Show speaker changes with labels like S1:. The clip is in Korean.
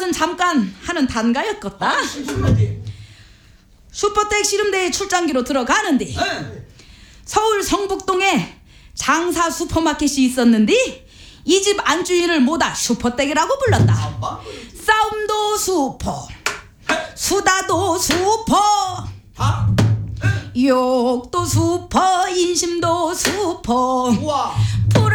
S1: 아버진 잠깐 하는 단가였겠다. 슈퍼텍 씨름대회 출장기로 들어가는데 서울 성북동에 장사 슈퍼마켓이 있었는데 이 집 안주인을 모다 슈퍼텍이라고 불렀다. 싸움도 슈퍼, 수다도 슈퍼, 욕도 슈퍼, 인심도 슈퍼.